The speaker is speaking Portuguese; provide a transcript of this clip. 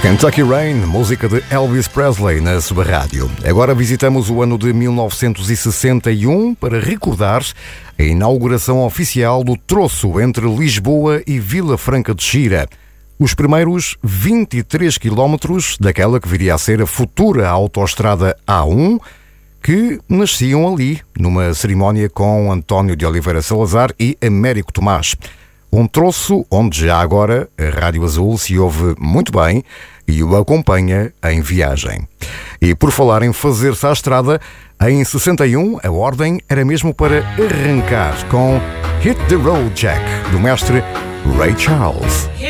Kentucky Rain, música de Elvis Presley na sua rádio. Agora visitamos o ano de 1961 para recordar a inauguração oficial do troço entre Lisboa e Vila Franca de Xira. Os primeiros 23 quilómetros daquela que viria a ser a futura autoestrada A1, que nasciam ali, numa cerimónia com António de Oliveira Salazar e Américo Tomás. Um troço onde já agora a Rádio Azul se ouve muito bem e o acompanha em viagem. E por falar em fazer-se à estrada, em 61 a ordem era mesmo para arrancar com Hit the Road Jack, do mestre Ray Charles.